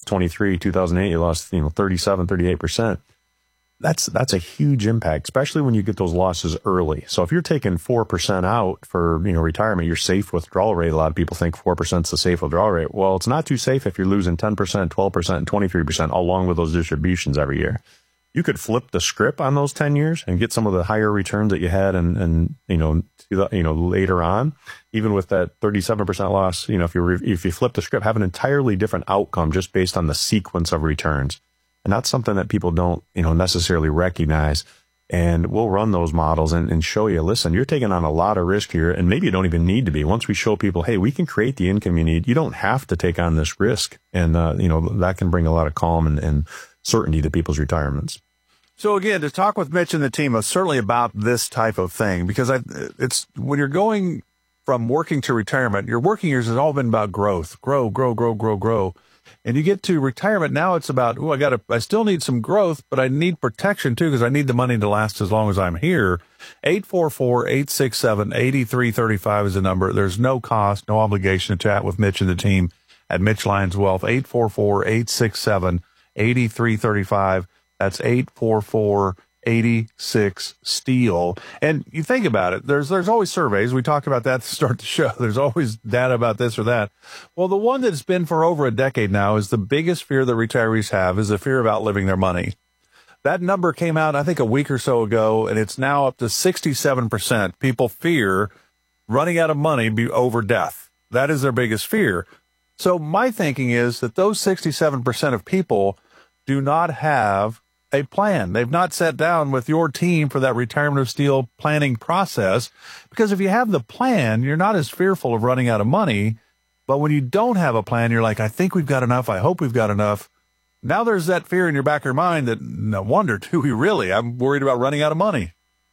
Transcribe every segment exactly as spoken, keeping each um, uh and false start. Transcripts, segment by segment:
twenty-three, two thousand eight, you lost, you know, thirty-seven, thirty-eight percent. That's, that's a huge impact, especially when you get those losses early. So if you're taking four percent out for, you know, retirement, your safe withdrawal rate, a lot of people think four percent is the safe withdrawal rate. Well, it's not too safe if you're losing ten percent, twelve percent, and twenty-three percent along with those distributions every year. You could flip the script on those ten years and get some of the higher returns that you had and, and, you know, you know, later on, even with that thirty-seven percent loss, you know, if you, re- if you flip the script, have an entirely different outcome just based on the sequence of returns. And that's something that people don't, you know, necessarily recognize. And we'll run those models and, and show you, listen, you're taking on a lot of risk here, and maybe you don't even need to be. Once we show people, hey, we can create the income you need, you don't have to take on this risk. And, uh, you know, that can bring a lot of calm and, and certainty to people's retirements. So again, to talk with Mitch and the team is certainly about this type of thing, because I, it's when you're going from working to retirement, your working years has all been about growth, grow, grow, grow, grow, grow. And you get to retirement, now it's about, oh, I got to, I still need some growth, but I need protection too, because I need the money to last as long as I'm here. eight four four, eight six seven, eight three three five is the number. There's no cost, no obligation to chat with Mitch and the team at Mitch Lyons Wealth. eight four four, eight six seven, eight three three five. That's eight four four, eight six, STEEL. And you think about it, there's there's always surveys. We talked about that to start the show. There's always data about this or that. Well, the one that's been for over a decade now is the biggest fear that retirees have is the fear of outliving their money. That number came out, I think, a week or so ago, and it's now up to sixty-seven percent. People fear running out of money be over death. That is their biggest fear. So my thinking is that those sixty-seven percent of people do not have a plan. They've not sat down with your team for that retirement of steel planning process, because if you have the plan, you're not as fearful of running out of money. But when you don't have a plan, you're like, I think we've got enough. I hope we've got enough. Now there's that fear in your back of your mind that, no wonder, do we really? I'm worried about running out of money.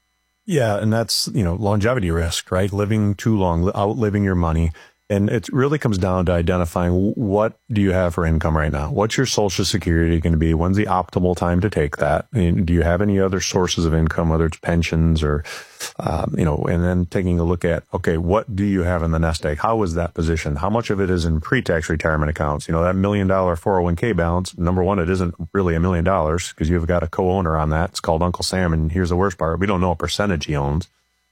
Yeah. And that's, you know, longevity risk, right? Living too long, outliving your money. And it really comes down to identifying what do you have for income right now? What's your Social Security going to be? When's the optimal time to take that? I mean, do you have any other sources of income, whether it's pensions or, um, you know, and then taking a look at, okay, what do you have in the nest egg? How is that positioned? How much of it is in pre-tax retirement accounts? You know, that million dollar four oh one k balance, number one, it isn't really a million dollars because you've got a co-owner on that. It's called Uncle Sam. And here's the worst part. We don't know what percentage he owns.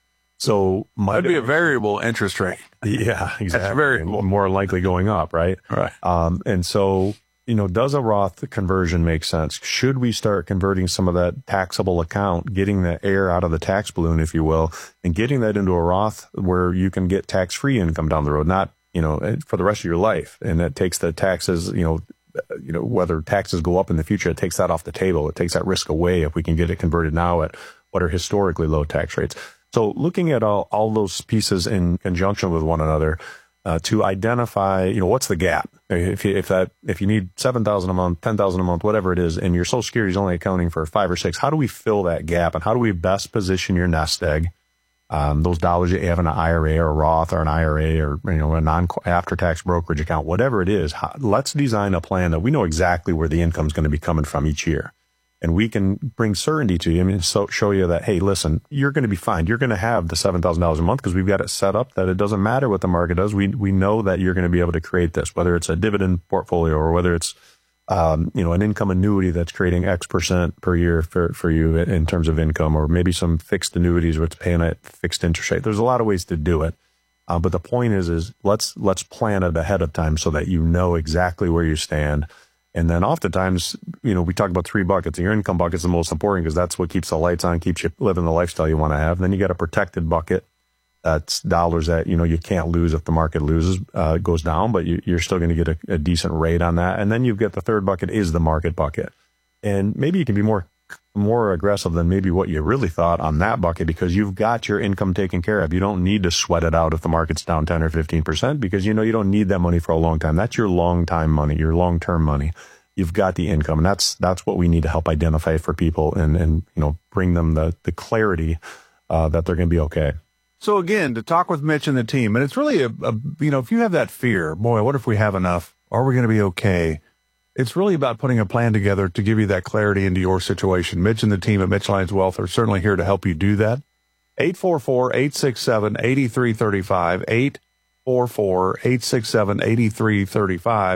So that'd be a variable interest rate. Yeah, exactly. That's variable. More likely going up, right? Right. Um, and so, you know, does a Roth conversion make sense? Should we start converting some of that taxable account, getting the air out of the tax balloon, if you will, and getting that into a Roth where you can get tax-free income down the road, not, you know, for the rest of your life. And that takes the taxes, you know, you know, whether taxes go up in the future, it takes that off the table. It takes that risk away if we can get it converted now at what are historically low tax rates. So looking at all, all those pieces in conjunction with one another, uh, to identify, you know, what's the gap? If you, if that, if you need seven thousand a month, ten thousand a month, whatever it is, and your Social Security is only accounting for five or six, how do we fill that gap? And how do we best position your nest egg? Um, those dollars that you have in an I R A or a Roth or an I R A or, you know, a non after tax brokerage account, whatever it is, how, let's design a plan that we know exactly where the income is going to be coming from each year. And we can bring certainty to you. I mean, so show you that, hey, listen, you're going to be fine. You're going to have the seven thousand dollars a month because we've got it set up that it doesn't matter what the market does. We we know that you're going to be able to create this, whether it's a dividend portfolio or whether it's, um, you know, an income annuity that's creating X percent per year for, for you in terms of income, or maybe some fixed annuities where it's paying a fixed interest rate. There's a lot of ways to do it. Uh, but the point is, is let's, let's plan it ahead of time so that you know exactly where you stand. And then oftentimes, you know, we talk about three buckets. Your income bucket is the most important because that's what keeps the lights on, keeps you living the lifestyle you want to have. Then you got a protected bucket. That's dollars that, you know, you can't lose if the market loses, uh, goes down, but you, you're still going to get a, a decent rate on that. And then you've got the third bucket is the market bucket. And maybe you can be more, more aggressive than maybe what you really thought on that bucket because you've got your income taken care of. You don't need to sweat it out if the market's down ten or fifteen percent because you know you don't need that money for a long time. That's your long time money, your long term money. You've got the income, and that's that's what we need to help identify for people and and you know bring them the the clarity uh, that they're going to be okay. So again, to talk with Mitch and the team, and it's really a, a you know if you have that fear, boy, what if we have enough? Are we going to be okay? It's really about putting a plan together to give you that clarity into your situation. Mitch and the team at Mitch Lyons Wealth are certainly here to help you do that. eight four four, eight six seven, eight three three five, eight four four, eight six seven, eight three three five.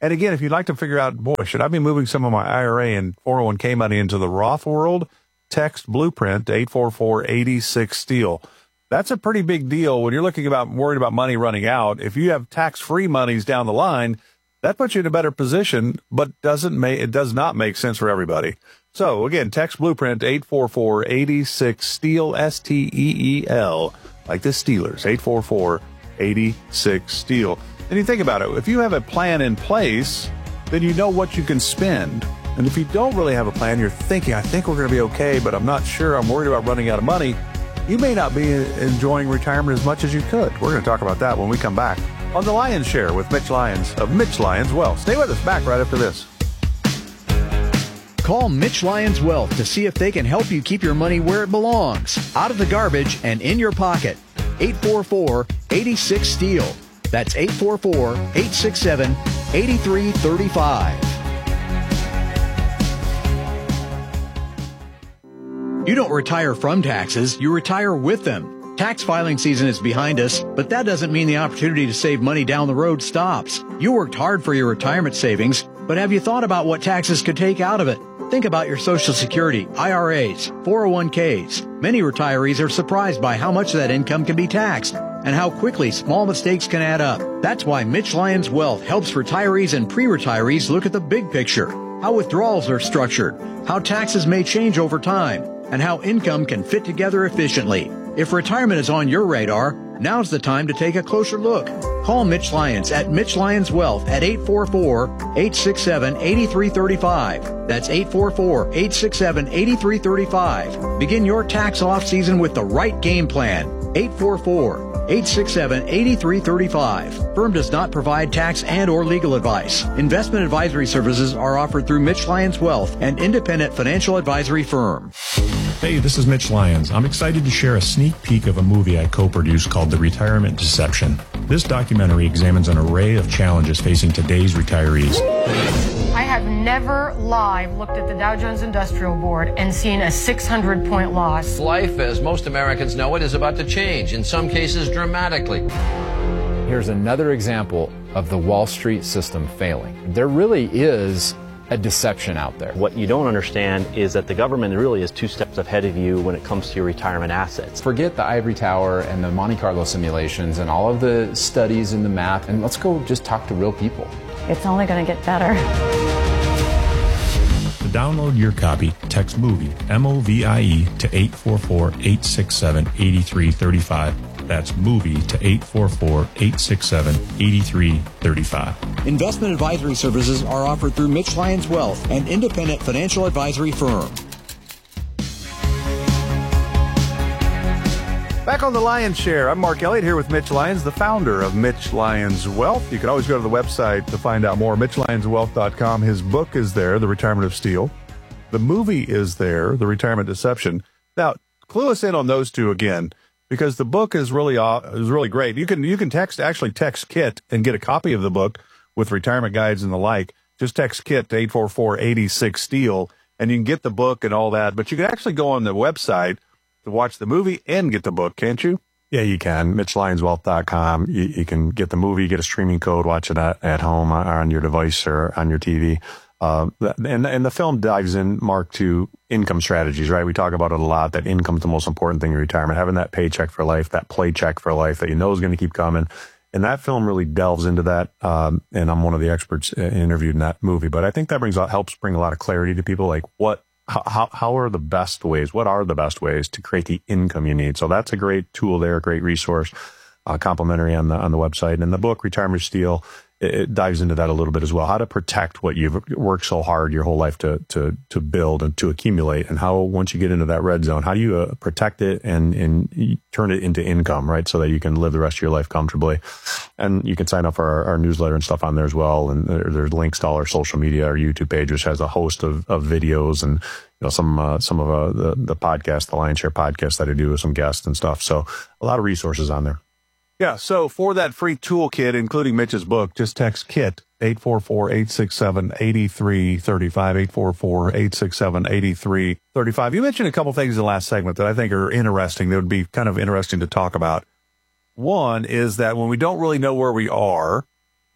And again, if you'd like to figure out, boy, should I be moving some of my I R A and four oh one k money into the Roth world? Text Blueprint to eight four four, eight six, STEEL. That's a pretty big deal when you're looking about worried about money running out. If you have tax-free monies down the line, that puts you in a better position, but doesn't make it does not make sense for everybody. So again, text Blueprint eight four four, eight six, STEEL, S T E E L, like the Steelers, eight four four, eight six, STEEL. And you think about it, if you have a plan in place, then you know what you can spend. And if you don't really have a plan, you're thinking, I think we're going to be okay, but I'm not sure, I'm worried about running out of money. You may not be enjoying retirement as much as you could. We're going to talk about that when we come back on The Lion's Share with Mitch Lyons of Mitch Lyons Wealth. Stay with us, back right after this. Call Mitch Lyons Wealth to see if they can help you keep your money where it belongs, out of the garbage and in your pocket. eight four four, eight six, STEEL. That's eight four four, eight six seven, eight three three five. You don't retire from taxes, you retire with them. Tax filing season is behind us, but that doesn't mean the opportunity to save money down the road stops. You worked hard for your retirement savings, but have you thought about what taxes could take out of it? Think about your Social Security, I R As, four oh one k's. Many retirees are surprised by how much that income can be taxed and how quickly small mistakes can add up. That's why Mitch Lyons Wealth helps retirees and pre-retirees look at the big picture, how withdrawals are structured, how taxes may change over time, and how income can fit together efficiently. If retirement is on your radar, now's the time to take a closer look. Call Mitch Lyons at Mitch Lyons Wealth at eight four four, eight six seven, eight three three five. That's eight four four, eight six seven, eight three three five. Begin your tax off season with the right game plan. eight four four, eight six seven, eight three three five. Firm does not provide tax and or legal advice. Investment advisory services are offered through Mitch Lyons Wealth, an independent financial advisory firm. Hey, this is Mitch Lyons. I'm excited to share a sneak peek of a movie I co-produced called The Retirement Deception. This documentary examines an array of challenges facing today's retirees. I have never live looked at the Dow Jones Industrial Board and seen a six hundred point loss. Life, as most Americans know it, is about to change, in some cases dramatically. Here's another example of the Wall Street system failing. There really is a deception out there. What you don't understand is that the government really is two steps ahead of you when it comes to your retirement assets. Forget the ivory tower and the Monte Carlo simulations and all of the studies and the math, and let's go just talk to real people. It's only going to get better. To download your copy, text MOVIE, M O V I E, to eight four four, eight six seven, eight three three five. That's MOVIE to eight four four, eight six seven, eight three three five. Investment advisory services are offered through Mitch Lyons Wealth, an independent financial advisory firm. Back on The Lion's Share, I'm Mark Elliott here with Mitch Lyons, the founder of Mitch Lyons Wealth. You can always go to the website to find out more, mitch lyons wealth dot com. His book is there, The Retirement of STEEL. The movie is there, The Retirement Deception. Now, clue us in on those two again, because the book is really uh, is really great. You can you can text actually text Kit and get a copy of the book with retirement guides and the like. Just text Kit to eight four four, eight six, STEEL, and you can get the book and all that. But you can actually go on the website to watch the movie and get the book, can't you? Yeah, you can. mitch lyons wealth dot com. You, you can get the movie, get a streaming code, watch it at, at home or on your device or on your T V. Uh, and, and the film dives in, Mark, to income strategies, right? We talk about it a lot, that income's the most important thing in retirement, having that paycheck for life, that paycheck for life that you know is going to keep coming. And that film really delves into that. Um, and I'm one of the experts interviewed in that movie, but I think that brings out, helps bring a lot of clarity to people, like what, how, how are the best ways? What are the best ways to create the income you need? So that's a great tool there, a great resource, uh, complimentary on the, on the website. And the book, Retirement Steel, it, it dives into that a little bit as well. How to protect what you've worked so hard your whole life to, to, to build and to accumulate, and how, once you get into that red zone, how do you uh, protect it and, and turn it into income, right? So that you can live the rest of your life comfortably. And you can sign up for our, our newsletter and stuff on there as well. And there, there's links to all our social media, our YouTube page, which has a host of, of videos and, you know, some, uh, some of uh, the, the podcasts, the Lion's Share podcast that I do with some guests and stuff. So a lot of resources on there. Yeah, so for that free toolkit, including Mitch's book, just text KIT, eight four four, eight six seven, eight three three five, eight four four, eight six seven, eight three three five. You mentioned a couple things in the last segment that I think are interesting, that would be kind of interesting to talk about. One is that when we don't really know where we are,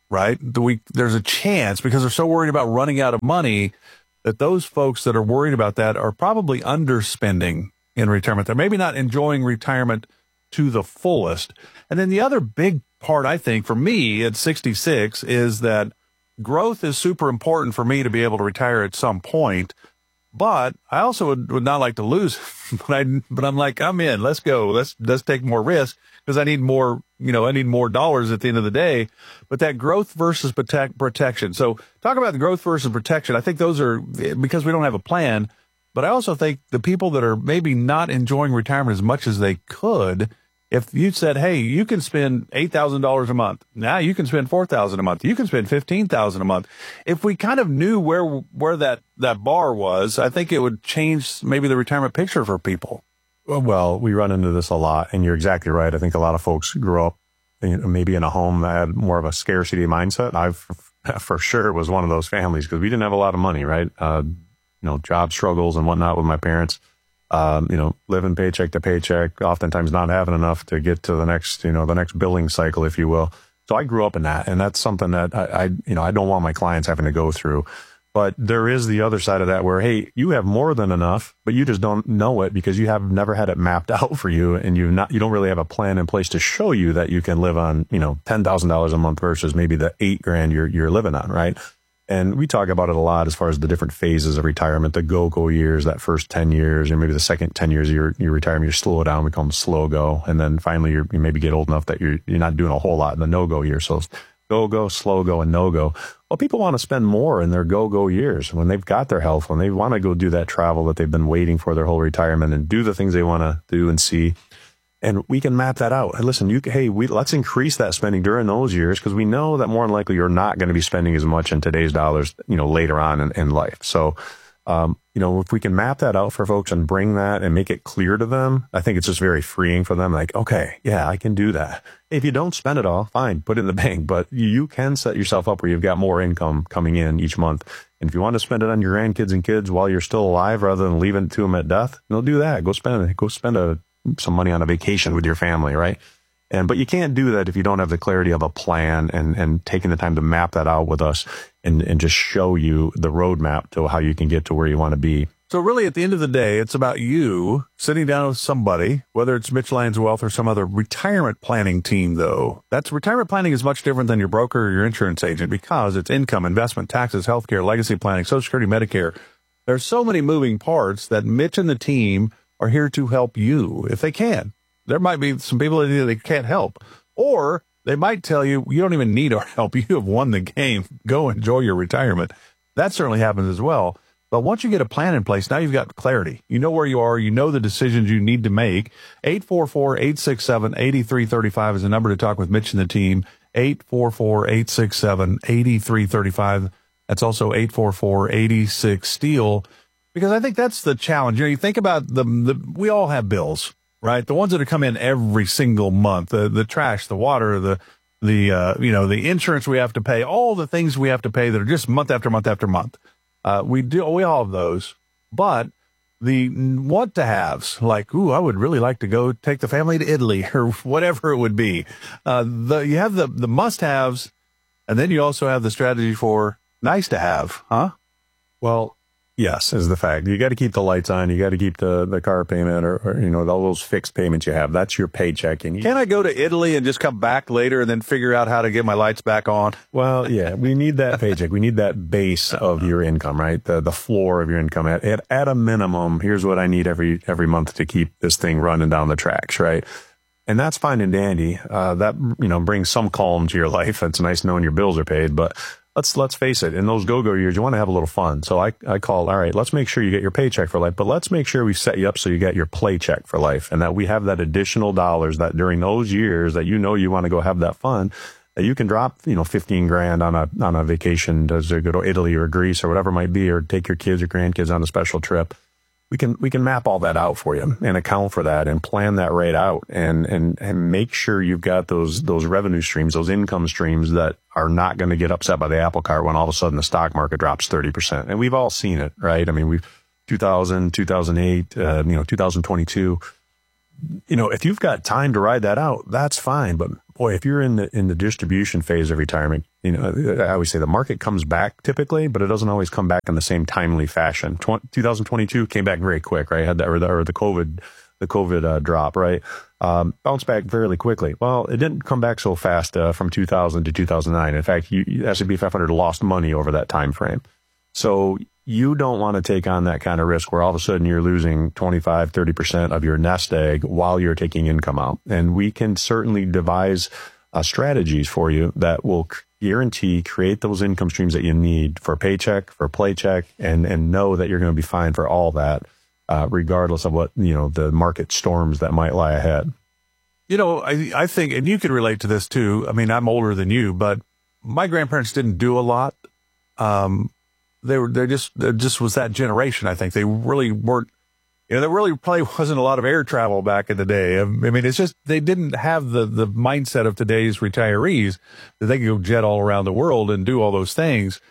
right? Do we, there's a chance, because they're so worried about running out of money, that those folks that are worried about that are probably underspending in retirement. They're maybe not enjoying retirement to the fullest. And then the other big part, I think, for me at sixty-six is that growth is super important for me to be able to retire at some point. But I also would, would not like to lose. but I, but I'm like, I'm in. Let's go. Let's let's take more risk, because I need more. You know, I need more dollars at the end of the day. But that growth versus protect, protection. So talk about the growth versus protection. I think those are, because we don't have a plan. But I also think the people that are maybe not enjoying retirement as much as they could, if you said, hey, you can spend eight thousand dollars a month. Now you can spend four thousand dollars a month. You can spend fifteen thousand dollars a month. If we kind of knew where where that, that bar was, I think it would change maybe the retirement picture for people. Well, we run into this a lot, and you're exactly right. I think a lot of folks grew up, you know, maybe in a home that had more of a scarcity mindset. I for sure was one of those families, because we didn't have a lot of money, right? Uh, you know, job struggles and whatnot with my parents. Um, you know, living paycheck to paycheck, oftentimes not having enough to get to the next, you know, the next billing cycle, if you will. So I grew up in that, and that's something that I, I, you know, I don't want my clients having to go through. But there is the other side of that where, hey, you have more than enough, but you just don't know it because you have never had it mapped out for you, and you not, you don't really have a plan in place to show you that you can live on, you know, ten thousand dollars a month versus maybe the eight grand you're, you're living on, right? And we talk about it a lot as far as the different phases of retirement, the go-go years, that first ten years, or maybe the second ten years of your, your retirement, you slow down, we call them slow go. And then finally you're, you maybe get old enough that you're, you're not doing a whole lot in the no-go year. So go-go, slow go, and no-go. Well, people want to spend more in their go-go years when they've got their health, when they want to go do that travel that they've been waiting for their whole retirement and do the things they want to do and see. And we can map that out. And listen, you, hey, we, let's increase that spending during those years, because we know that more than likely you're not going to be spending as much in today's dollars, you know, later on in, in life. So, um, you know, if we can map that out for folks and bring that and make it clear to them, I think it's just very freeing for them. Like, okay, yeah, I can do that. If you don't spend it all, fine, put it in the bank, but you can set yourself up where you've got more income coming in each month. And if you want to spend it on your grandkids and kids while you're still alive, rather than leaving it to them at death, no, do that. Go spend it. Go spend a some money on a vacation with your family, right? And, but you can't do that if you don't have the clarity of a plan and, and taking the time to map that out with us and, and just show you the roadmap to how you can get to where you want to be. So really, at the end of the day, it's about you sitting down with somebody, whether it's Mitch Lyons Wealth or some other retirement planning team, though. That's retirement planning is much different than your broker or your insurance agent, because it's income, investment, taxes, healthcare, legacy planning, Social Security, Medicare. There's so many moving parts that Mitch and the team are here to help you if they can. There might be some people that they can't help, or they might tell you, you don't even need our help. You have won the game. Go enjoy your retirement. That certainly happens as well. But once you get a plan in place, now you've got clarity. You know where you are. You know the decisions you need to make. eight four four, eight six seven, eight three three five is the number to talk with Mitch and the team. eight four four, eight six seven, eight three three five. That's also eight four four, eight six, STEEL. Because I think that's the challenge. You know, you think about the, the, we all have bills, right? The ones that come in every single month, the, the trash, the water, the, the, uh, you know, the insurance we have to pay, all the things we have to pay that are just month after month after month. Uh, we do, we all have those, but the want to haves, like, ooh, I would really like to go take the family to Italy or whatever it would be. Uh, the, you have the, the must haves, and then you also have the strategy for nice to have, huh? Well, yes, is the fact. You got to keep the lights on. You got to keep the, the car payment or, or, you know, all those fixed payments you have. That's your paycheck. And you, can I go to Italy and just come back later and then figure out how to get my lights back on? Well, yeah, we need that paycheck. We need that base of your income, right? The the floor of your income. At, at, at a minimum, here's what I need every, every month to keep this thing running down the tracks, right? And that's fine and dandy. Uh, that, you know, brings some calm to your life. It's nice knowing your bills are paid, but Let's let's face it, in those go-go years, you want to have a little fun. So I, I call, all right, let's make sure you get your paycheck for life, but let's make sure we set you up so you get your play check for life, and that we have that additional dollars that during those years that you know you want to go have that fun, that you can drop, you know, fifteen grand on a on a vacation to go to Italy or Greece or whatever it might be, or take your kids or grandkids on a special trip. We can we can map all that out for you and account for that and plan that right out and and and make sure you've got those those revenue streams, those income streams that are not going to get upset by the apple cart when all of a sudden the stock market drops thirty percent. And we've all seen it, right? I mean, we've two thousand, two thousand eight, uh, you know, two thousand twenty-two. you know, if you've got time to ride that out, that's fine. But boy, if you're in the, in the distribution phase of retirement, you know, I always say the market comes back typically, but it doesn't always come back in the same timely fashion. twenty twenty-two came back very quick, right? Had that, or the, or the COVID, the COVID uh, drop, right? Um, bounced back fairly quickly. Well, it didn't come back so fast uh, from two thousand to two thousand nine. In fact, you, S and P five hundred lost money over that time frame. So you don't want to take on that kind of risk where all of a sudden you're losing twenty-five, thirty percent of your nest egg while you're taking income out. And we can certainly devise uh, strategies for you that will guarantee, create those income streams that you need for paycheck, for playcheck, and, and know that you're going to be fine for all that, uh, regardless of what, you know, the market storms that might lie ahead. You know, I, I think, and you can relate to this too. I mean, I'm older than you, but my grandparents didn't do a lot. Um, They were, they just, there just was that generation. I think they really weren't, you know, there really probably wasn't a lot of air travel back in the day. I mean, it's just, they didn't have the, the mindset of today's retirees that they could go jet all around the world and do all those things.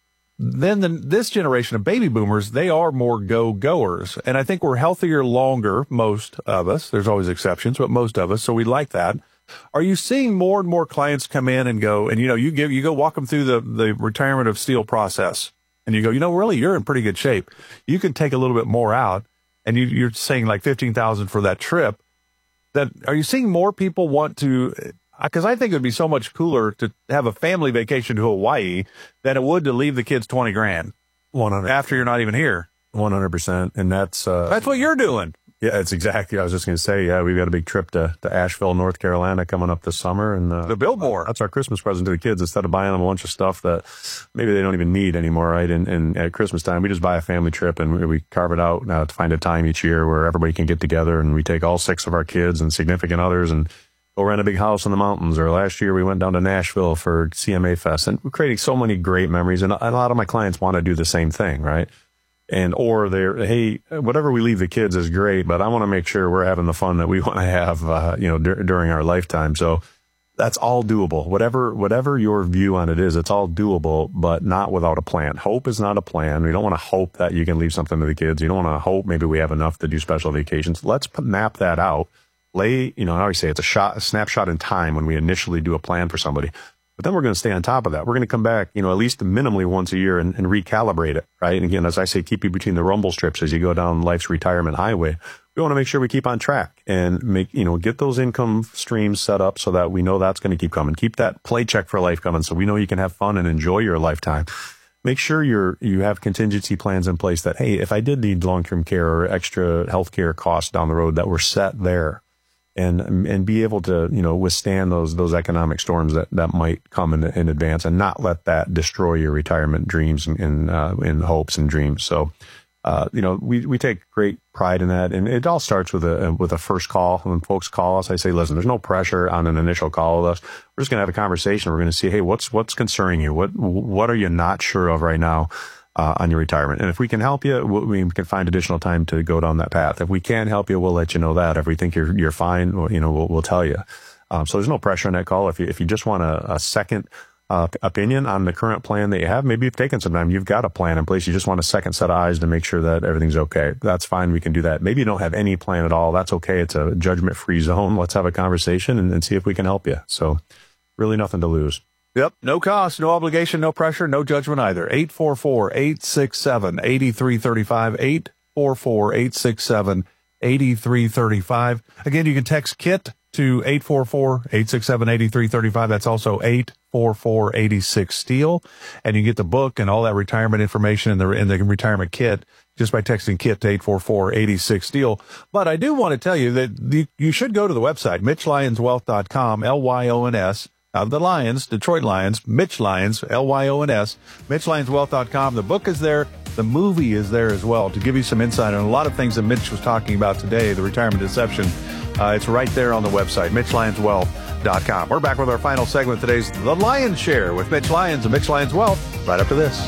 Then the, this generation of baby boomers, they are more go-goers. And I think we're healthier longer, most of us. There's always exceptions, but most of us. So we like that. Are you seeing more and more clients come in and go, and you know, you give, you go walk them through the, the retirement of steel process? And you go, you know, really, you're in pretty good shape. You can take a little bit more out, and you, you're saying like fifteen thousand for that trip. That are you seeing more people want to? Because I think it would be so much cooler to have a family vacation to Hawaii than it would to leave the kids twenty grand one hundred after you're not even here. one hundred percent, and that's uh, that's what you're doing. Yeah, it's exactly. I was just going to say, yeah, we've got a big trip to, to Asheville, North Carolina coming up this summer. And uh, the Biltmore. That's our Christmas present to the kids. Instead of buying them a bunch of stuff that maybe they don't even need anymore, right? And, and at Christmas time, we just buy a family trip and we, we carve it out uh, to find a time each year where everybody can get together. And we take all six of our kids and significant others and go rent a big house in the mountains. Or last year, we went down to Nashville for C M A Fest. And we're creating so many great memories. And a lot of my clients want to do the same thing, right? And, or they're, hey, whatever we leave the kids is great, but I want to make sure we're having the fun that we want to have, uh, you know, d- during our lifetime. So that's all doable. Whatever, whatever your view on it is, it's all doable, but not without a plan. Hope is not a plan. We don't want to hope that you can leave something to the kids. You don't want to hope maybe we have enough to do special vacations. Let's p- map that out. Lay, you know, I always say it's a shot, a snapshot in time when we initially do a plan for somebody. But then we're going to stay on top of that. We're going to come back, you know, at least minimally once a year and, and recalibrate it, right? And again, as I say, keep you between the rumble strips as you go down life's retirement highway. We want to make sure we keep on track and make, you know, get those income streams set up so that we know that's going to keep coming. Keep that play check for life coming so we know you can have fun and enjoy your lifetime. Make sure you're, you have contingency plans in place that, hey, if I did need long-term care or extra healthcare costs down the road, that we're set there. And, and be able to, you know, withstand those, those economic storms that, that might come in, in advance and not let that destroy your retirement dreams and, and, uh, and hopes and dreams. So, uh, you know, we, we take great pride in that. And it all starts with a, with a first call. When folks call us, I say, listen, there's no pressure on an initial call with us. We're just going to have a conversation. We're going to see, hey, what's, what's concerning you? What, what are you not sure of right now? Uh, on your retirement. And if we can help you, we can find additional time to go down that path. If we can't help you, we'll let you know that. If we think you're, you're fine, you know, we'll, we'll tell you. Um, so there's no pressure on that call. If you, if you just want a, a second, uh, opinion on the current plan that you have, maybe you've taken some time, you've got a plan in place. You just want a second set of eyes to make sure that everything's okay. That's fine. We can do that. Maybe you don't have any plan at all. That's okay. It's a judgment free zone. Let's have a conversation and, and see if we can help you. So really nothing to lose. Yep. No cost, no obligation, no pressure, no judgment either. eight four four, eight six seven, eight three three five. eight four four, eight six seven, eight three three five. Again, you can text KIT to eight four four, eight six seven, eight three three five. That's also eight four four, eight six STEEL. And you get the book and all that retirement information in the, in the retirement kit just by texting KIT to eight four four, eight six STEEL. But I do want to tell you that the, you should go to the website, mitch lyons wealth dot com, L Y O N S. Uh, the Lions, Detroit Lions, Mitch Lyons, L Y O N S, mitch lyons wealth dot com. The book is there. The movie is there as well to give you some insight on a lot of things that Mitch was talking about today, the retirement deception. Uh, it's right there on the website, mitch lyons wealth dot com. We're back with our final segment today's The Lion's Share with Mitch Lyons and Mitch Lyons Wealth right after this.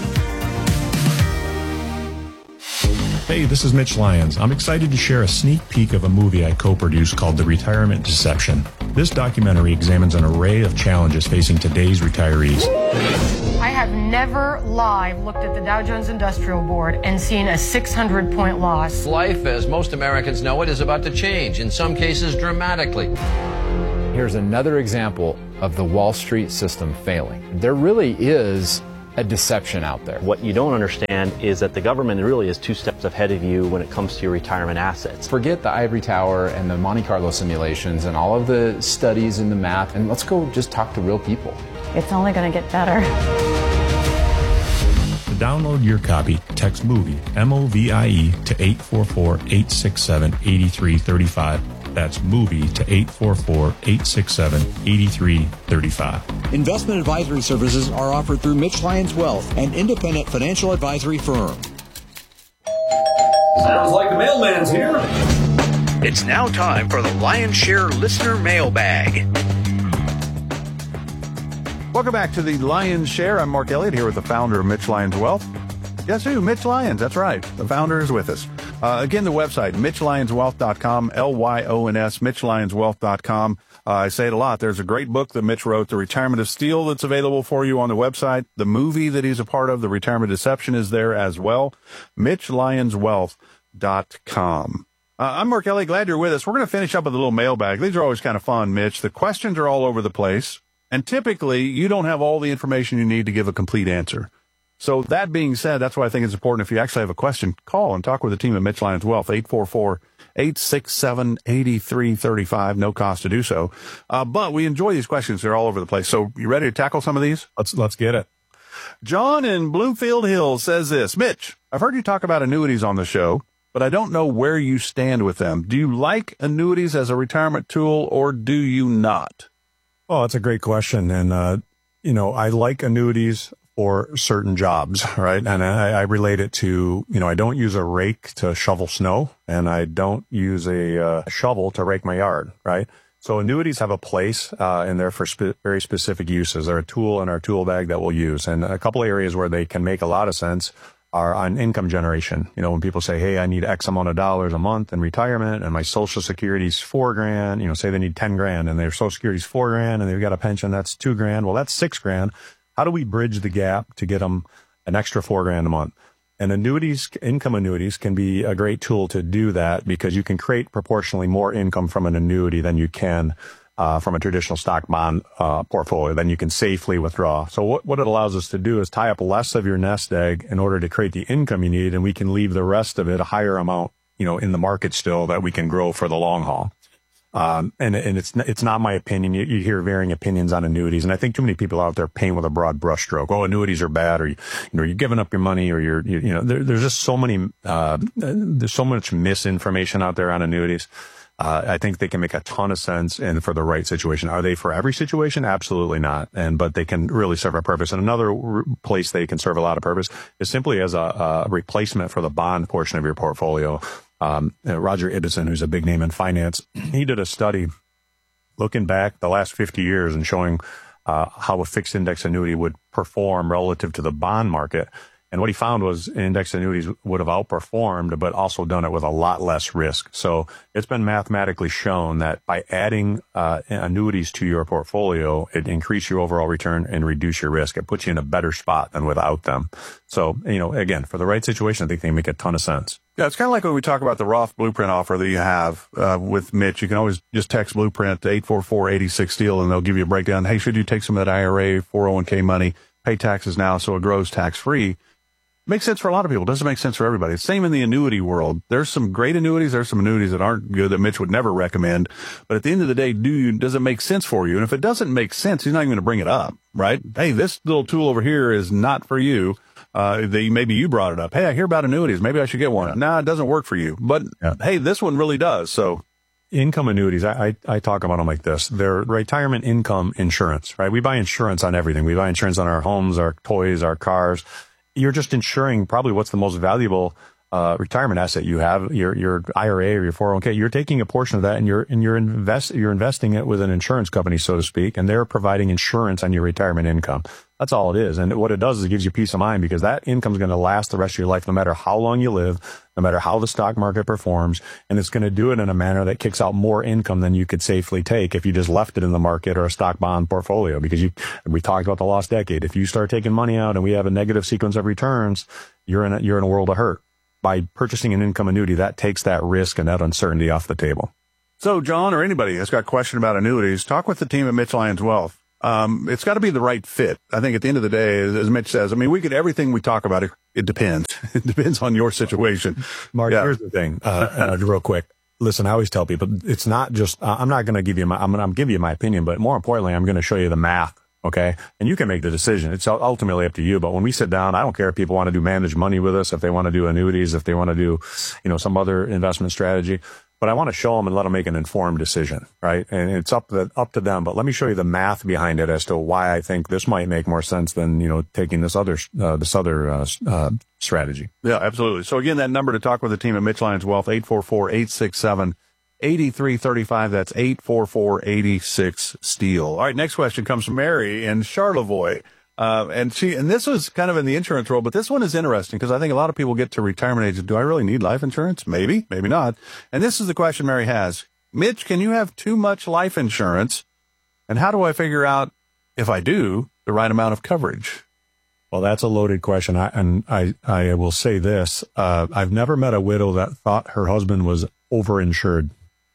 Hey, this is Mitch Lyons. I'm excited to share a sneak peek of a movie I co-produced called The Retirement Deception. This documentary examines an array of challenges facing today's retirees. I have never live looked at the Dow Jones Industrial Board and seen a six hundred point loss. Life, as most Americans know it, is about to change, in some cases dramatically. Here's another example of the Wall Street system failing. There really is a deception out there. What you don't understand is that the government really is two steps ahead of you when it comes to your retirement assets. Forget the ivory tower and the Monte Carlo simulations and all of the studies and the math, and let's go just talk to real people. It's only going to get better. To download your copy, text MOVIE, M O V I E, to eight four four, eight six seven, eight three three five. That's MOVIE to eight four four, eight six seven, eight three three five. Investment advisory services are offered through Mitch Lyons Wealth, an independent financial advisory firm. Sounds like the mailman's here. It's now time for the Lion's Share Listener Mailbag. Welcome back to the Lion's Share. I'm Mark Elliott here with the founder of Mitch Lyons Wealth. Guess who? Mitch Lyons. That's right. The founder is with us. Uh, again, the website, mitch lyons wealth dot com, L Y O N S, mitch lyons wealth dot com. Uh, I say it a lot. There's a great book that Mitch wrote, The Retirement of Steel, that's available for you on the website. The movie that he's a part of, The Retirement Deception, is there as well. mitch lyons wealth dot com. Uh, I'm Mark Elliott. Glad you're with us. We're going to finish up with a little mailbag. These are always kind of fun, Mitch. The questions are all over the place, and typically you don't have all the information you need to give a complete answer. So that being said, that's why I think it's important if you actually have a question, call and talk with the team at Mitch Lyons Wealth, eight four four, eight six seven, eight three three five, no cost to do so. Uh, but we enjoy these questions. They're all over the place. So you ready to tackle some of these? Let's, let's get it. John in Bloomfield Hills says this, Mitch, I've heard you talk about annuities on the show, but I don't know where you stand with them. Do you like annuities as a retirement tool or do you not? Oh, that's a great question. And, uh, you know, I like annuities for certain jobs, right? And I, I relate it to, you know, I don't use a rake to shovel snow and I don't use a uh, shovel to rake my yard, right? So annuities have a place, uh, and they're for spe- very specific uses. They're a tool in our tool bag that we'll use. And a couple areas where they can make a lot of sense are on income generation. You know, when people say, hey, I need X amount of dollars a month in retirement and my social security's four grand, you know, say they need ten grand and their social security's four grand and they've got a pension that's two grand. Well, that's six grand. How do we bridge the gap to get them an extra four grand a month? And annuities, income annuities can be a great tool to do that because you can create proportionally more income from an annuity than you can uh, from a traditional stock bond uh, portfolio. Then you can safely withdraw. So what, what it allows us to do is tie up less of your nest egg in order to create the income you need, and we can leave the rest of it a higher amount, you know, in the market still that we can grow for the long haul. Um, and, and it's, it's not my opinion. You, you hear varying opinions on annuities. And I think too many people out there paint with a broad brushstroke. Oh, annuities are bad, or, you, you know, you're giving up your money, or you're, you, you know, there, there's just so many, uh, there's so much misinformation out there on annuities. Uh, I think they can make a ton of sense and for the right situation. Are they for every situation? Absolutely not. And, but they can really serve a purpose. And another r- place they can serve a lot of purpose is simply as a, a replacement for the bond portion of your portfolio. Um, uh, Roger Ibbotson, who's a big name in finance, he did a study looking back the last fifty years and showing uh, how a fixed index annuity would perform relative to the bond market. And what he found was index annuities would have outperformed, but also done it with a lot less risk. So it's been mathematically shown that by adding uh, annuities to your portfolio, it increases your overall return and reduce your risk. It puts you in a better spot than without them. So, you know, again, for the right situation, I think they make a ton of sense. Yeah, it's kind of like when we talk about the Roth Blueprint offer that you have uh, with Mitch. You can always just text Blueprint to eight four four, eight six STEEL, and they'll give you a breakdown. Hey, should you take some of that I R A, four oh one k money, pay taxes now so it grows tax-free? Makes sense for a lot of people. Doesn't make sense for everybody. Same in the annuity world. There's some great annuities. There's some annuities that aren't good that Mitch would never recommend. But at the end of the day, do you, does it make sense for you? And if it doesn't make sense, he's not even going to bring it up, right? Hey, this little tool over here is not for you. Uh, the, maybe you brought it up. Hey, I hear about annuities. Maybe I should get one. Yeah. Nah, it doesn't work for you. But yeah. Hey, this one really does. So income annuities, I, I, I talk about them like this. They're retirement income insurance, right? We buy insurance on everything. We buy insurance on our homes, our toys, our cars. You're just insuring probably what's the most valuable uh retirement asset you have, your your I R A or your four oh one k. You're taking a portion of that and you're and you're invest you're investing it with an insurance company, so to speak, and they're providing insurance on your retirement income. That's all it is. And what it does is it gives you peace of mind because that income is going to last the rest of your life, no matter how long you live, no matter how the stock market performs. And it's going to do it in a manner that kicks out more income than you could safely take if you just left it in the market or a stock bond portfolio. Because you, we talked about the lost decade. If you start taking money out and we have a negative sequence of returns, you're in a, you're in a world of hurt. By purchasing an income annuity, that takes that risk and that uncertainty off the table. So, John, or anybody that's got a question about annuities, talk with the team at Mitch Lyons Wealth. Um, it's got to be the right fit. I think at the end of the day, as, as Mitch says, I mean, we could, everything we talk about, it, it depends. It depends on your situation. Mark, yeah. Here's the thing, uh, uh, real quick. Listen, I always tell people it's not just, uh, I'm not going to give you my, I'm going to give you my opinion, but more importantly, I'm going to show you the math. Okay. And you can make the decision. It's ultimately up to you. But when we sit down, I don't care if people want to do managed money with us, if they want to do annuities, if they want to do, you know, some other investment strategy. But I want to show them and let them make an informed decision, right? And it's up to, up to them. But let me show you the math behind it as to why I think this might make more sense than, you know, taking this other, uh, this other, uh, uh, strategy. Yeah, absolutely. So again, that number to talk with the team at Mitch Lyons Wealth, eight four four, eight six seven, eight three three five. That's eight four four, eight six, STEEL. All right. Next question comes from Mary in Charlevoix. Uh, and she, and this was kind of in the insurance world, but this one is interesting because I think a lot of people get to retirement age. Do I really need life insurance? Maybe, maybe not. And this is the question Mary has. Mitch, can you have too much life insurance? And how do I figure out if I do the right amount of coverage? Well, that's a loaded question. I, and I, I will say this. Uh, I've never met a widow that thought her husband was overinsured.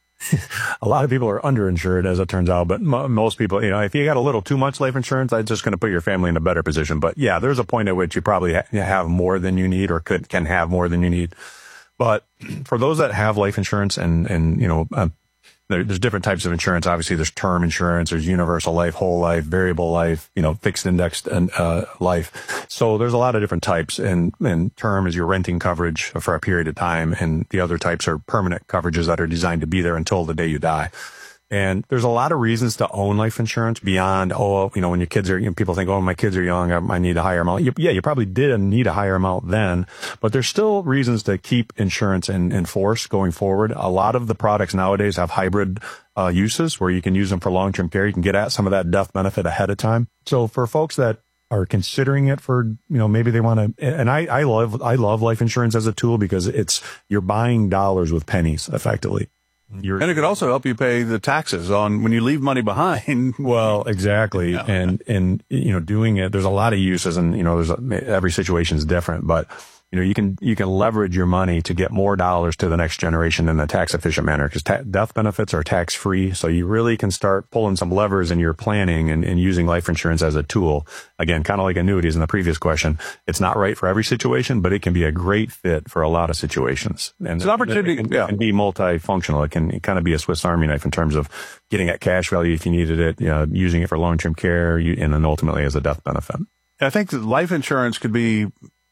A lot of people are underinsured, as it turns out, but m- most people, you know, if you got a little too much life insurance, that's just going to put your family in a better position. But yeah, there's a point at which you probably ha- have more than you need or could, can have more than you need. But for those that have life insurance and, and, you know, uh, there, there's different types of insurance. Obviously, there's term insurance, there's universal life, whole life, variable life, you know, fixed indexed uh, life. So there's a lot of different types. And, and term is your renting coverage for a period of time. And the other types are permanent coverages that are designed to be there until the day you die. And there's a lot of reasons to own life insurance beyond, oh, you know, when your kids are, you know, people think, oh, my kids are young, I, I need a higher amount. You, yeah, you probably did need a higher amount then, but there's still reasons to keep insurance in, in force going forward. A lot of the products nowadays have hybrid uh, uses where you can use them for long-term care. You can get at some of that death benefit ahead of time. So for folks that are considering it for, you know, maybe they want to, and I, I love, I love life insurance as a tool because it's, you're buying dollars with pennies effectively. You're, and it could also help you pay the taxes on when you leave money behind. Well, exactly. Yeah. And, and, you know, doing it, there's a lot of uses and, you know, there's a, every situation is different, but you know, you can, you can leverage your money to get more dollars to the next generation in a tax efficient manner because ta- death benefits are tax free. So you really can start pulling some levers in your planning and, and using life insurance as a tool. Again, kind of like annuities in the previous question. It's not right for every situation, but it can be a great fit for a lot of situations. And it's an opportunity. It can, yeah. it can be multifunctional. It can kind of be a Swiss Army knife in terms of getting at cash value if you needed it, you know, using it for long-term care, you, and then ultimately as a death benefit. I think that life insurance could be,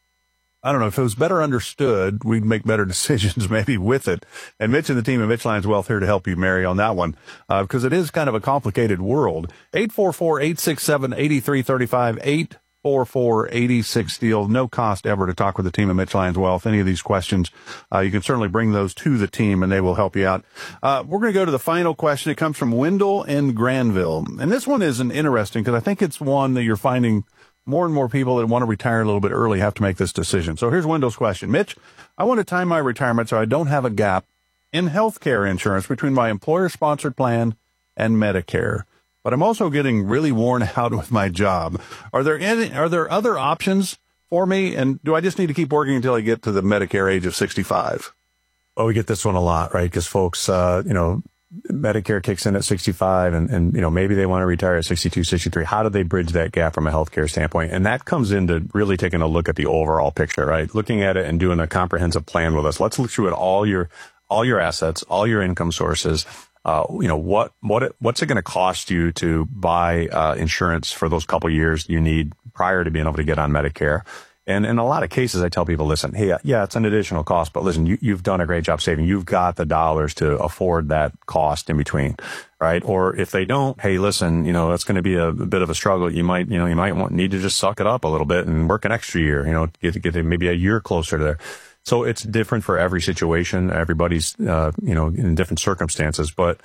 I don't know, if it was better understood, we'd make better decisions maybe with it. And Mitch and the team at Mitch Lyons Wealth here to help you, Mary, on that one, uh, because it is kind of a complicated world. eight four four, eight six seven, eight three three five, eight four four, eight six, STEEL. No cost ever to talk with the team at Mitch Lyons Wealth. Any of these questions, uh, you can certainly bring those to the team and they will help you out. Uh, we're going to go to the final question. It comes from Wendell in Granville. And this one isn't interesting because I think it's one that you're finding more and more people that want to retire a little bit early have to make this decision. So here's Wendell's question. Mitch, I want to time my retirement so I don't have a gap in health care insurance between my employer-sponsored plan and Medicare. But I'm also getting really worn out with my job. Are there any, are there other options for me? And do I just need to keep working until I get to the Medicare age of sixty-five? Well, we get this one a lot, right? Because folks, uh, you know, Medicare kicks in at sixty-five and, and, you know, maybe they want to retire at sixty-two, sixty-three. How do they bridge that gap from a healthcare standpoint? And that comes into really taking a look at the overall picture, right? Looking at it and doing a comprehensive plan with us. Let's look through it, all your, all your assets, all your income sources. Uh, you know, what, what, it, what's it going to cost you to buy, uh, insurance for those couple years you need prior to being able to get on Medicare? And in a lot of cases, I tell people, listen, hey, yeah, it's an additional cost, but listen, you, you've done a great job saving. You've got the dollars to afford that cost in between, right? Or if they don't, hey, listen, you know, it's going to be a, a bit of a struggle. You might, you know, you might want, need to just suck it up a little bit and work an extra year, you know, get, get maybe a year closer to there. So it's different for every situation. Everybody's, uh, you know, in different circumstances, but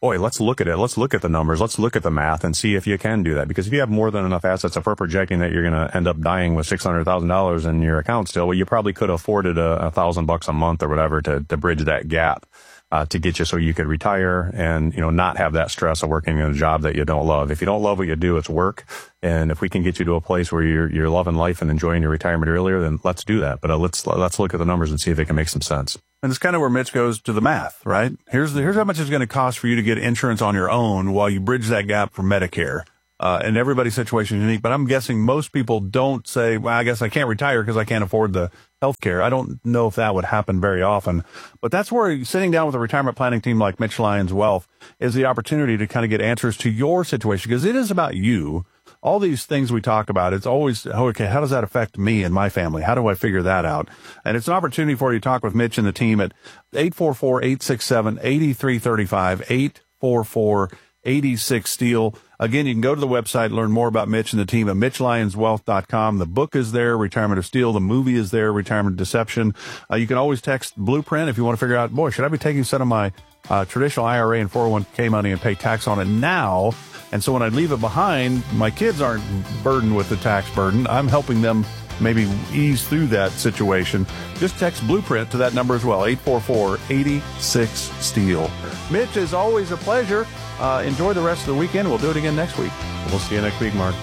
boy, let's look at it. Let's look at the numbers. Let's look at the math and see if you can do that. Because if you have more than enough assets, if we're projecting that you're going to end up dying with six hundred thousand dollars in your account still, well, you probably could have afforded a, a thousand bucks a month or whatever to, to bridge that gap. Uh, to get you so you could retire and, you know, not have that stress of working in a job that you don't love. If you don't love what you do, it's work. And if we can get you to a place where you're, you're loving life and enjoying your retirement earlier, then let's do that. But uh, let's, let's look at the numbers and see if it can make some sense. And it's kind of where Mitch goes to the math, right? Here's the, here's how much it's going to cost for you to get insurance on your own while you bridge that gap for Medicare. Uh, and everybody's situation is unique, but I'm guessing most people don't say, well, I guess I can't retire because I can't afford the health care. I don't know if that would happen very often, but that's where sitting down with a retirement planning team like Mitch Lyons Wealth is the opportunity to kind of get answers to your situation, because it is about you. All these things we talk about, it's always, okay, how does that affect me and my family? How do I figure that out? And it's an opportunity for you to talk with Mitch and the team at eight four four, eight six seven, eight three three five, eight four four, eight six, STEEL. Again, you can go to the website, learn more about Mitch and the team at mitch lyons wealth dot com. The book is there, Retirement of Steel. The movie is there, Retirement Deception. Uh, you can always text Blueprint if you want to figure out, boy, should I be taking some of my uh, traditional I R A and four oh one k money and pay tax on it now? And so when I leave it behind, my kids aren't burdened with the tax burden. I'm helping them maybe ease through that situation. Just text Blueprint to that number as well, eight four four, eight six, STEEL. Mitch, is always a pleasure. Uh, enjoy the rest of the weekend. We'll do it again next week. We'll see you next week, Mark.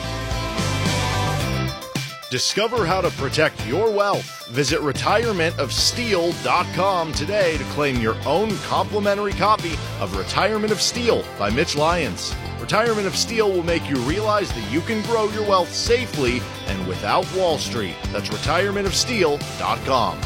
Discover how to protect your wealth. Visit retirement of steel dot com today to claim your own complimentary copy of Retirement of Steel by Mitch Lyons. Retirement of Steel will make you realize that you can grow your wealth safely and without Wall Street. That's retirement of steel dot com.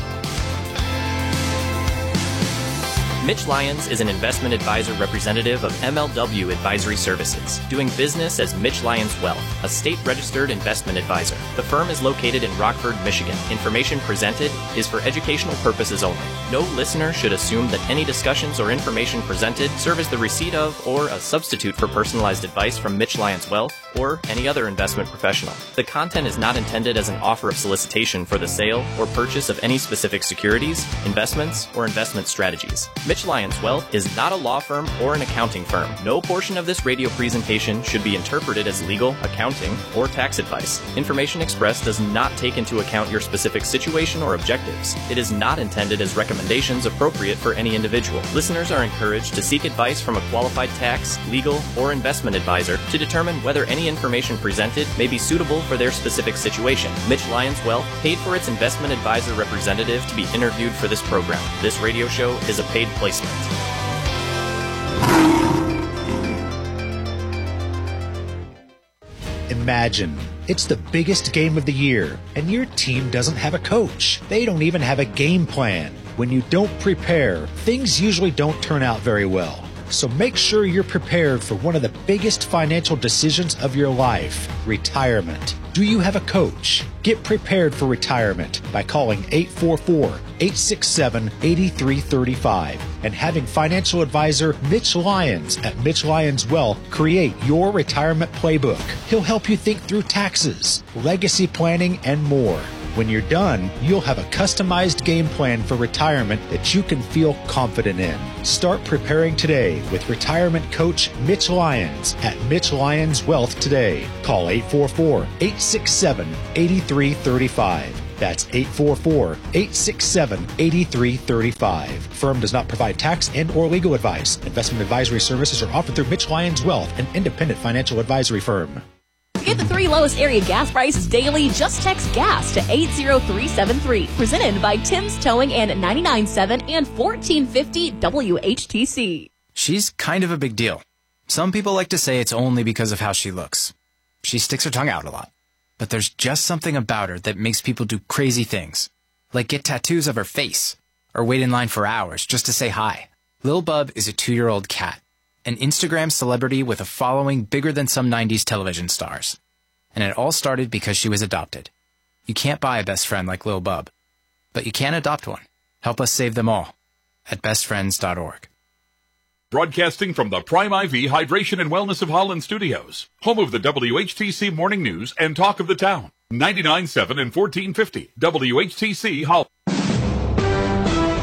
Mitch Lyons is an investment advisor representative of M L W Advisory Services, doing business as Mitch Lyons Wealth, a state-registered investment advisor. The firm is located in Rockford, Michigan. Information presented is for educational purposes only. No listener should assume that any discussions or information presented serve as the receipt of or a substitute for personalized advice from Mitch Lyons Wealth or any other investment professional. The content is not intended as an offer of solicitation for the sale or purchase of any specific securities, investments, or investment strategies. Mitch Lyons Wealth is not a law firm or an accounting firm. No portion of this radio presentation should be interpreted as legal, accounting, or tax advice. Information expressed does not take into account your specific situation or objectives. It is not intended as recommendations appropriate for any individual. Listeners are encouraged to seek advice from a qualified tax, legal, or investment advisor to determine whether any information presented may be suitable for their specific situation. Mitch Lyons Wealth paid for its investment advisor representative to be interviewed for this program. This radio show is a paid placement. Imagine it's the biggest game of the year, and your team doesn't have a coach. They don't even have a game plan. When you don't prepare, things usually don't turn out very well. So make sure you're prepared for one of the biggest financial decisions of your life, retirement. Do you have a coach? Get prepared for retirement by calling eight four four, eight six seven, eight three three five and having financial advisor Mitch Lyons at Mitch Lyons Wealth create your retirement playbook. He'll help you think through taxes, legacy planning, and more. When you're done, you'll have a customized game plan for retirement that you can feel confident in. Start preparing today with retirement coach Mitch Lyons at Mitch Lyons Wealth today. Call eight four four, eight six seven, eight three three five. That's eight four four, eight six seven, eight three three five. Firm does not provide tax and or legal advice. Investment advisory services are offered through Mitch Lyons Wealth, an independent financial advisory firm. Get the three lowest area gas prices daily. Just text GAS to eight zero three seven three. Presented by Tim's Towing and ninety-nine point seven and fourteen fifty W H T C. She's kind of a big deal. Some people like to say it's only because of how she looks. She sticks her tongue out a lot. But there's just something about her that makes people do crazy things. Like get tattoos of her face. Or wait in line for hours just to say hi. Lil Bub is a two-year-old cat. An Instagram celebrity with a following bigger than some nineties television stars. And it all started because she was adopted. You can't buy a best friend like Lil Bub, but you can adopt one. Help us save them all at best friends dot org. Broadcasting from the Prime I V Hydration and Wellness of Holland Studios, home of the W H T C Morning News and Talk of the Town, ninety-nine point seven and fourteen fifty W H T C Holland.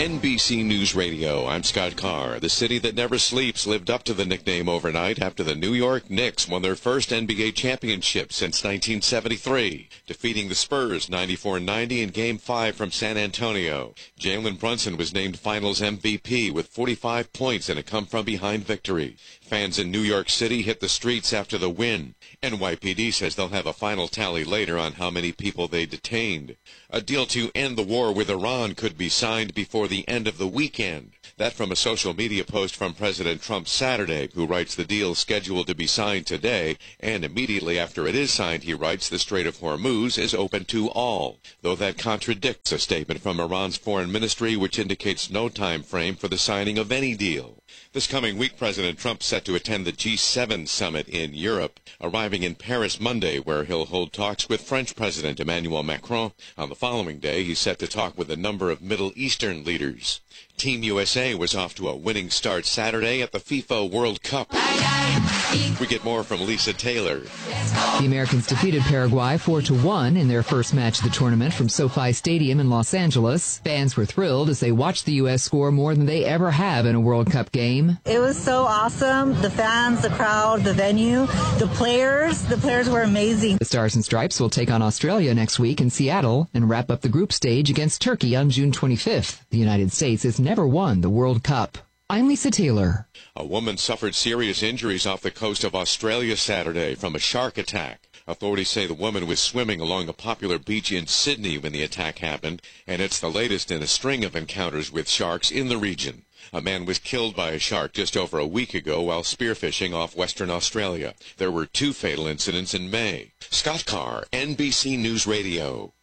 N B C News Radio, I'm Scott Carr. The city that never sleeps lived up to the nickname overnight after the New York Knicks won their first N B A championship since nineteen seventy-three, defeating the Spurs ninety-four ninety in Game five from San Antonio. Jalen Brunson was named Finals M V P with forty-five points in a come-from-behind victory. Fans in New York City hit the streets after the win. N Y P D says they'll have a final tally later on how many people they detained. A deal to end the war with Iran could be signed before the end of the weekend. That from a social media post from President Trump Saturday, who writes the deal scheduled to be signed today, and immediately after it is signed, he writes the Strait of Hormuz is open to all, though that contradicts a statement from Iran's foreign ministry which indicates no time frame for the signing of any deal. This coming week, President Trump set to attend the G seven summit in Europe, arriving in Paris Monday, where he'll hold talks with French President Emmanuel Macron. On the following day, he's set to talk with a number of Middle Eastern leaders. Team U S A was off to a winning start Saturday at the FIFA World Cup. We get more from Lisa Taylor. The Americans defeated Paraguay four to one in their first match of the tournament from SoFi Stadium in Los Angeles. Fans were thrilled as they watched the U S score more than they ever have in a World Cup game. It was so awesome. The fans, the crowd, the venue, the players. The players were amazing. The Stars and Stripes will take on Australia next week in Seattle and wrap up the group stage against Turkey on June twenty-fifth. The United States has never won the World Cup. I'm Lisa Taylor. A woman suffered serious injuries off the coast of Australia Saturday from a shark attack. Authorities say the woman was swimming along a popular beach in Sydney when the attack happened, and it's the latest in a string of encounters with sharks in the region. A man was killed by a shark just over a week ago while spearfishing off Western Australia. There were two fatal incidents in May. Scott Carr, N B C News Radio.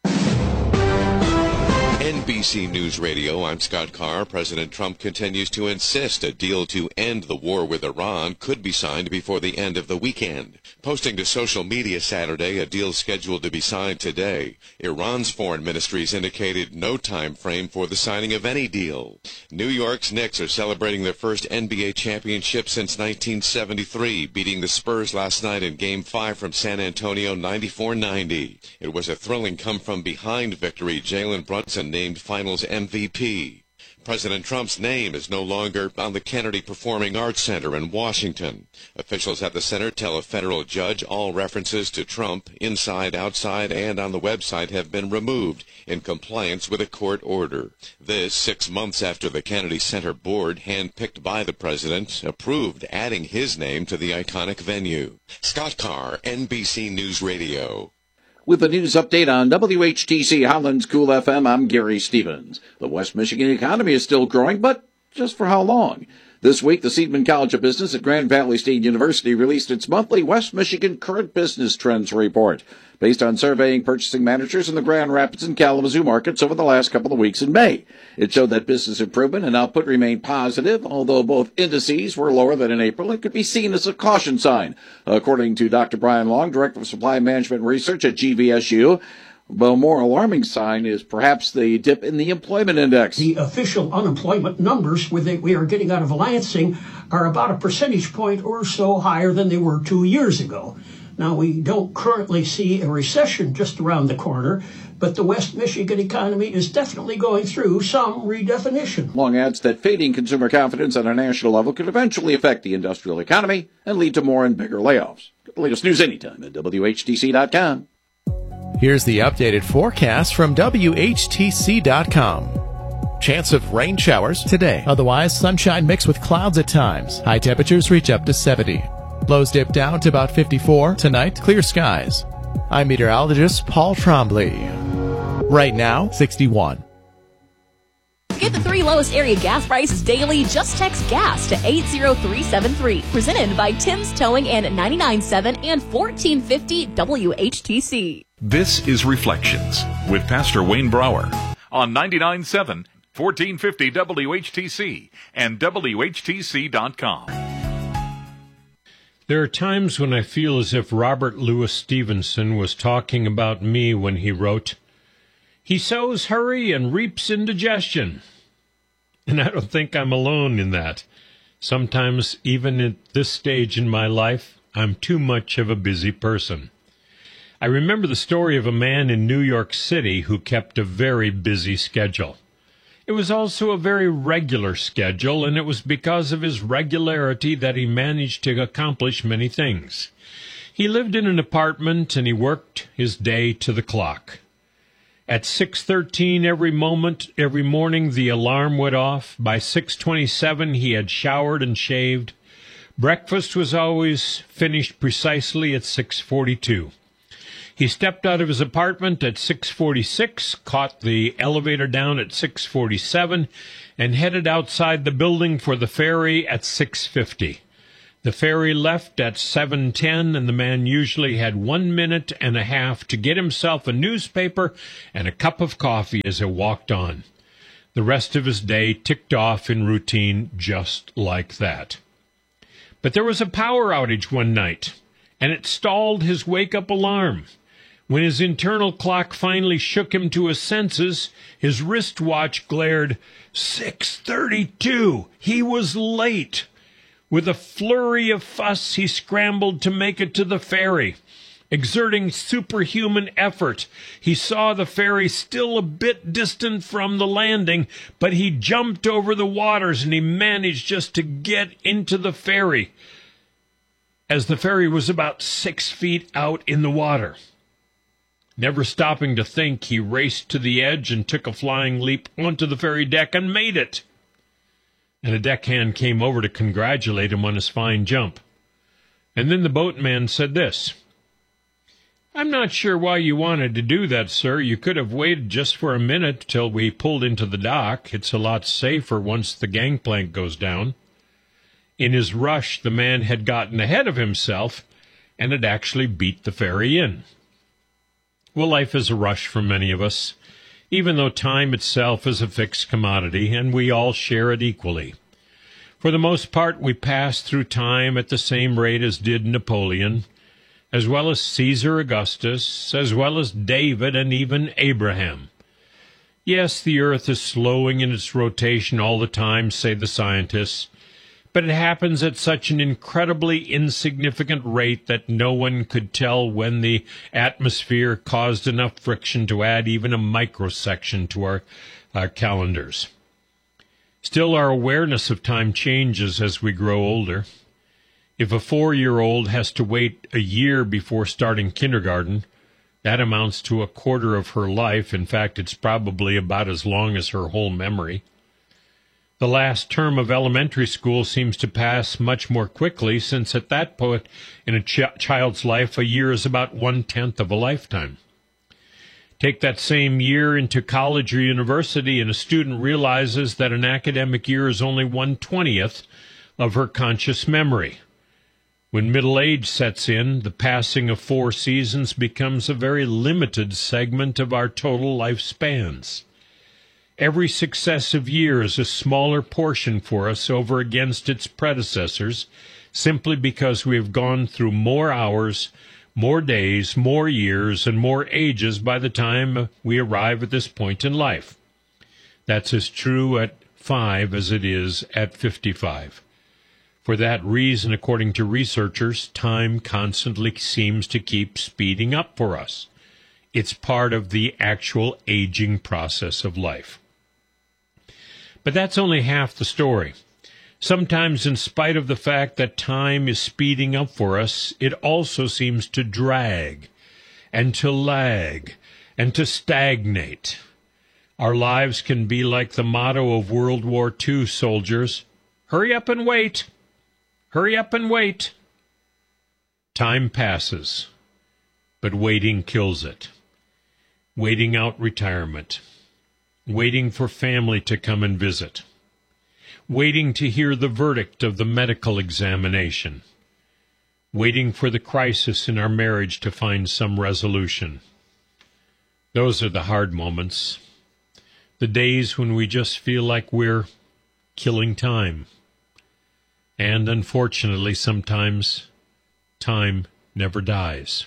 N B C News Radio, I'm Scott Carr. President Trump continues to insist a deal to end the war with Iran could be signed before the end of the weekend. Posting to social media Saturday a deal scheduled to be signed today, Iran's foreign ministries indicated no time frame for the signing of any deal. New York's Knicks are celebrating their first N B A championship since nineteen seventy-three, beating the Spurs last night in Game five from San Antonio ninety-four ninety. It was a thrilling come-from-behind victory. Jalen Brunson named Finals M V P. President Trump's name is no longer on the Kennedy Performing Arts Center in Washington. Officials at the center tell a federal judge all references to Trump, inside, outside, and on the website have been removed in compliance with a court order. This six months after the Kennedy Center board, handpicked by the president, approved adding his name to the iconic venue. Scott Carr, N B C News Radio. With a news update on W H T C Holland's Cool F M, I'm Gary Stevens. The West Michigan economy is still growing, but just for how long? This week, the Seidman College of Business at Grand Valley State University released its monthly West Michigan Current Business Trends Report, based on surveying purchasing managers in the Grand Rapids and Kalamazoo markets over the last couple of weeks in May. It showed that business improvement and output remained positive, although both indices were lower than in April. It could be seen as a caution sign. According to Doctor Brian Long, Director of Supply Management Research at G V S U, the more alarming sign is perhaps the dip in the employment index. The official unemployment numbers that we are getting out of Lansing are about a percentage point or so higher than they were two years ago. Now, we don't currently see a recession just around the corner, but the West Michigan economy is definitely going through some redefinition. Long adds that fading consumer confidence on a national level could eventually affect the industrial economy and lead to more and bigger layoffs. Get the latest news anytime at W H T C dot com. Here's the updated forecast from W H T C dot com. Chance of rain showers today. Otherwise, sunshine mixed with clouds at times. High temperatures reach up to seventy. Lows dip down to about fifty-four. Tonight, clear skies. I'm meteorologist Paul Trombley. Right now, sixty-one. Get the three lowest area gas prices daily. Just text GAS to eight zero three seven three. Presented by Tim's Towing and ninety-nine point seven and fourteen fifty W H T C. This is Reflections with Pastor Wayne Brower on ninety-nine point seven, fourteen fifty W H T C and W H T C dot com. There are times when I feel as if Robert Louis Stevenson was talking about me when he wrote, "He sows hurry and reaps indigestion." And I don't think I'm alone in that. Sometimes, even at this stage in my life, I'm too much of a busy person. I remember the story of a man in New York City who kept a very busy schedule. It It was also a very regular schedule, and it was because of his regularity that he managed to accomplish many things. He lived in an apartment, and he worked his day to the clock. At six thirteen every moment, every morning, the alarm went off. By six twenty-seven, he had showered and shaved. Breakfast was always finished precisely at six forty-two. He stepped out of his apartment at six forty-six, caught the elevator down at six forty-seven, and headed outside the building for the ferry at six fifty. The ferry left at seven ten, and the man usually had one minute and a half to get himself a newspaper and a cup of coffee as he walked on. The rest of his day ticked off in routine just like that. But there was a power outage one night, and it stalled his wake-up alarm. When his internal clock finally shook him to his senses, his wristwatch glared, six thirty-two. He was late. With a flurry of fuss, he scrambled to make it to the ferry. Exerting superhuman effort, he saw the ferry still a bit distant from the landing, but he jumped over the waters and he managed just to get into the ferry, as the ferry was about six feet out in the water. Never stopping to think, he raced to the edge and took a flying leap onto the ferry deck and made it. And a deckhand came over to congratulate him on his fine jump. And then the boatman said this, "I'm not sure why you wanted to do that, sir. You could have waited just for a minute till we pulled into the dock. It's a lot safer once the gangplank goes down." In his rush, the man had gotten ahead of himself and had actually beat the ferry in. Well, life is a rush for many of us, even though time itself is a fixed commodity, and we all share it equally. For the most part, we pass through time at the same rate as did Napoleon, as well as Caesar Augustus, as well as David and even Abraham. Yes, the earth is slowing in its rotation all the time, say the scientists, but it happens at such an incredibly insignificant rate that no one could tell when the atmosphere caused enough friction to add even a microsection to our, our calendars. Still, our awareness of time changes as we grow older. If a four-year-old has to wait a year before starting kindergarten, that amounts to a quarter of her life. In fact, it's probably about as long as her whole memory. The last term of elementary school seems to pass much more quickly, since at that point in a ch- child's life, a year is about one-tenth of a lifetime. Take that same year into college or university, and a student realizes that an academic year is only one-twentieth of her conscious memory. When middle age sets in, the passing of four seasons becomes a very limited segment of our total lifespans. Every successive year is a smaller portion for us over against its predecessors, simply because we have gone through more hours, more days, more years, and more ages by the time we arrive at this point in life. That's as true at five as it is at fifty-five. For that reason, according to researchers, time constantly seems to keep speeding up for us. It's part of the actual aging process of life. But that's only half the story. Sometimes, in spite of the fact that time is speeding up for us, it also seems to drag, and to lag, and to stagnate. Our lives can be like the motto of World War Two soldiers, "Hurry up and wait! Hurry up and wait!" Time passes, but waiting kills it. Waiting out retirement. Waiting for family to come and visit. Waiting to hear the verdict of the medical examination. Waiting for the crisis in our marriage to find some resolution. Those are the hard moments. The days when we just feel like we're killing time. And unfortunately, sometimes time never dies.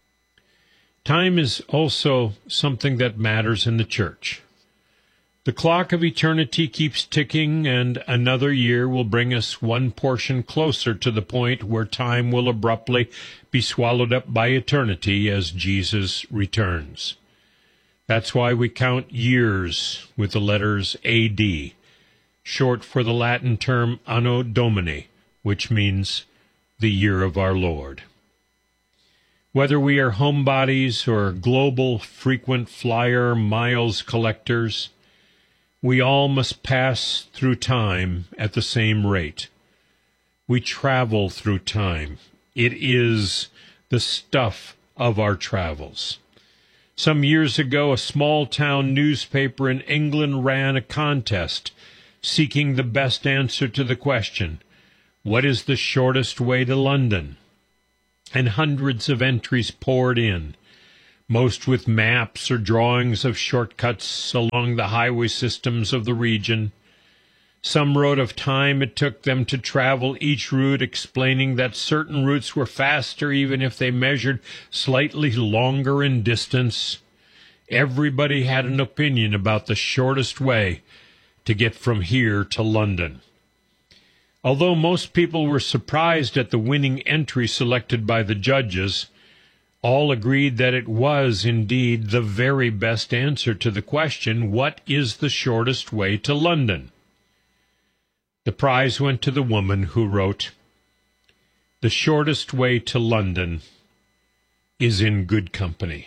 Time is also something that matters in the church. The clock of eternity keeps ticking, and another year will bring us one portion closer to the point where time will abruptly be swallowed up by eternity as Jesus returns. That's why we count years with the letters A D, short for the Latin term Anno Domini, which means the year of our Lord. Whether we are homebodies or global frequent flyer miles collectors, we all must pass through time at the same rate. We travel through time. It is the stuff of our travels. Some years ago, a small-town newspaper in England ran a contest seeking the best answer to the question, what is the shortest way to London? And hundreds of entries poured in, most with maps or drawings of shortcuts along the highway systems of the region. Some wrote of time it took them to travel each route, explaining that certain routes were faster even if they measured slightly longer in distance. Everybody had an opinion about the shortest way to get from here to London. Although most people were surprised at the winning entry selected by the judges, all agreed that it was indeed the very best answer to the question, what is the shortest way to London? The prize went to the woman who wrote, the shortest way to London is in good company.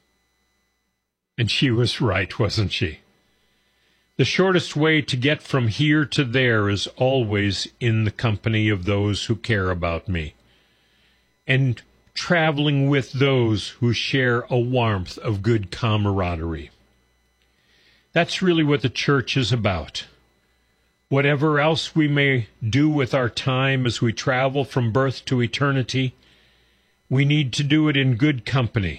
And she was right, wasn't she? The shortest way to get from here to there is always in the company of those who care about me, and traveling with those who share a warmth of good camaraderie. That's really what the church is about. Whatever else we may do with our time as we travel from birth to eternity, we need to do it in good company.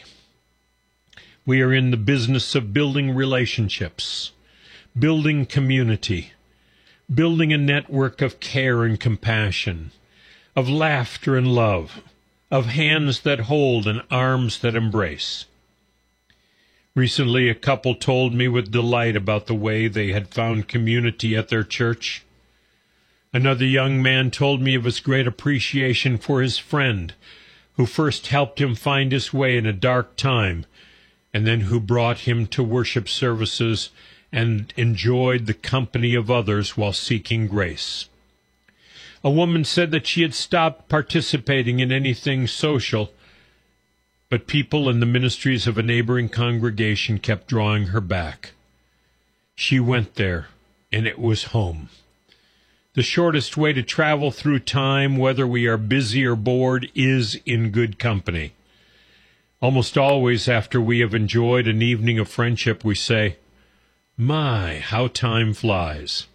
We are in the business of building relationships, building community, building a network of care and compassion, of laughter and love, of hands that hold and arms that embrace. Recently, a couple told me with delight about the way they had found community at their church. Another young man told me of his great appreciation for his friend, who first helped him find his way in a dark time, and then who brought him to worship services and enjoyed the company of others while seeking grace. A woman said that she had stopped participating in anything social, but people in the ministries of a neighboring congregation kept drawing her back. She went there, and it was home. The shortest way to travel through time, whether we are busy or bored, is in good company. Almost always after we have enjoyed an evening of friendship, we say, "My, how time flies."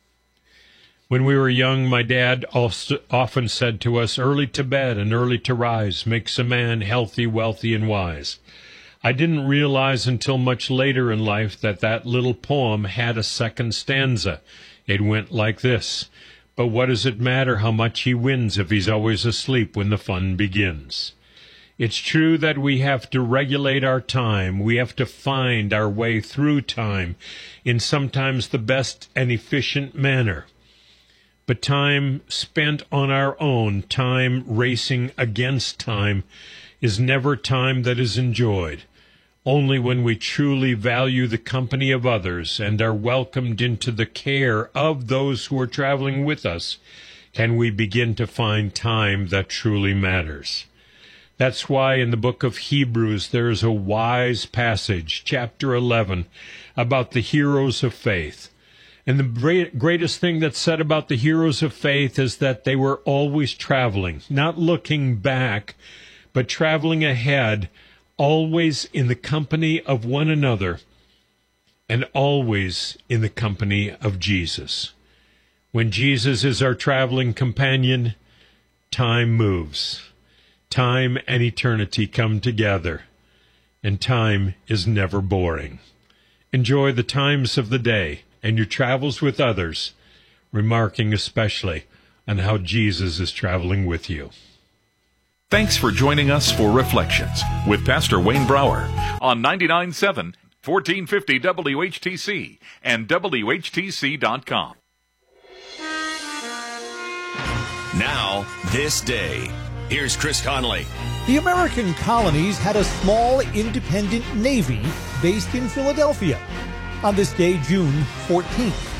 When we were young, my dad also often said to us, "Early to bed and early to rise makes a man healthy, wealthy, and wise." I didn't realize until much later in life that that little poem had a second stanza. It went like this: "But what does it matter how much he wins if he's always asleep when the fun begins?" It's true that we have to regulate our time. We have to find our way through time in sometimes the best and efficient manner. But time spent on our own, time racing against time, is never time that is enjoyed. Only when we truly value the company of others and are welcomed into the care of those who are traveling with us can we begin to find time that truly matters. That's why in the book of Hebrews there is a wise passage, chapter eleven, about the heroes of faith. And the greatest thing that's said about the heroes of faith is that they were always traveling, not looking back, but traveling ahead, always in the company of one another, and always in the company of Jesus. When Jesus is our traveling companion, time moves. Time and eternity come together, and time is never boring. Enjoy the times of the day and your travels with others, remarking especially on how Jesus is traveling with you. Thanks for joining us for Reflections with Pastor Wayne Brower on ninety-nine point seven, fourteen fifty W H T C and W H T C dot com. Now, this day Here's Chris Conley. The American colonies had a small independent navy based in Philadelphia. On this day, June fourteenth,